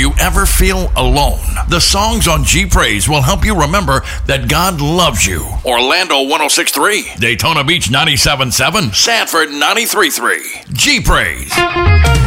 you ever feel alone, the songs on G Praise will help you remember that God loves you. Orlando 106.3, Daytona Beach 97.7, Sanford 93.3. G Praise.